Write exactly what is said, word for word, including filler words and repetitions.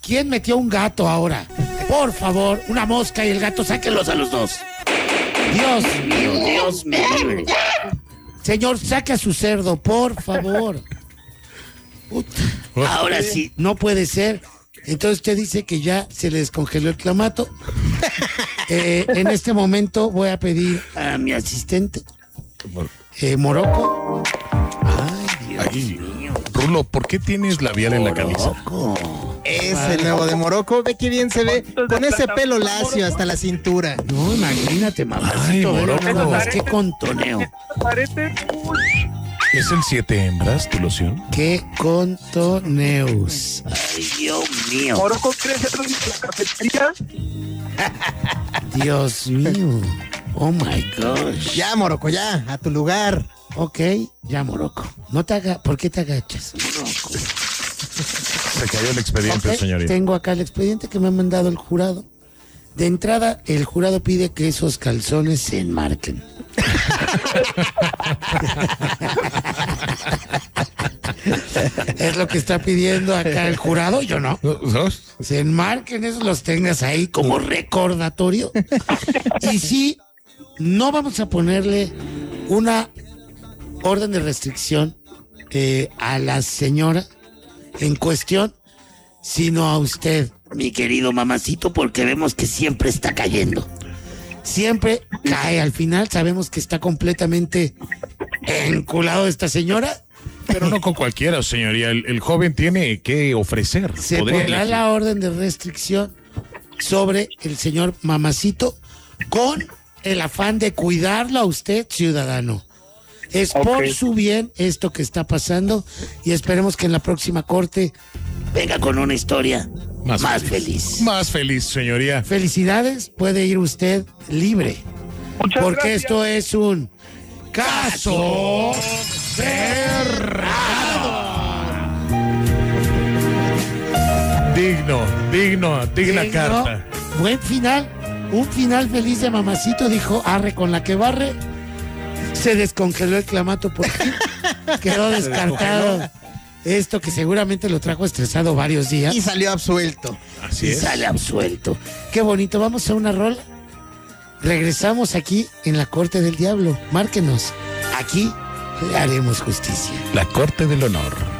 ¿quién metió un gato ahora? Por favor, una mosca y el gato, sáquenlos a los dos. Dios mío, Dios mío. Señor, saque a su cerdo, por favor. Puta. Ahora sí, no puede ser. Entonces usted dice que ya se le descongeló el clamato. Eh, en este momento voy a pedir a mi asistente, eh, Morocco. Ay, Dios Ay, mío. Rulo, ¿por qué tienes labial en la camisa? Morocco. Es el nuevo de Morocco. Ve que bien se ve con ese pelo lacio hasta la cintura. No, imagínate, mamacito. Ay, Velo Morocco. nada más, qué contoneo. ¿Es el siete hembras tu loción? Qué contoneus. Ay, Dios mío. Morocco, ¿quieres entrar en la cafetería? Dios mío. Oh my gosh. Ya, Morocco, ya, a tu lugar. Ok, ya, Morocco. No te haga, ¿por qué te agachas, Morocco? Se cayó el expediente, Ok, señorita. tengo acá el expediente que me ha mandado el jurado. De entrada, el jurado pide que esos calzones se enmarquen. Es lo que está pidiendo acá el jurado, yo no. ¿Dos? Se enmarquen, esos los tengas ahí como recordatorio. Y sí, no vamos a ponerle una orden de restricción eh, a la señora en cuestión, sino a usted, mi querido mamacito, porque vemos que siempre está cayendo. Siempre cae al final, sabemos que está completamente enculado esta señora. Pero no con cualquiera, señoría. El, el joven tiene que ofrecer. Se Podría pondrá elegir. la orden de restricción sobre el señor mamacito con el afán de cuidarlo a usted, ciudadano. Es por Ok. su bien esto que está pasando y esperemos que en la próxima corte venga con una historia más, Más feliz. feliz. Más feliz, señoría. Felicidades, puede ir usted libre. Muchas Porque gracias. esto es un caso cerrado. Digno, digno, digna Digno, carta. Buen final, un final feliz de mamacito, dijo arre con la que barre. Se descongeló el clamato por fin. Quedó descartado. Esto que seguramente lo trajo estresado varios días. Y salió absuelto. Así Y es. sale absuelto. Qué bonito, vamos a una rola. Regresamos aquí en la Corte del Diablo. Márquenos. Aquí le haremos justicia. La Corte del Honor.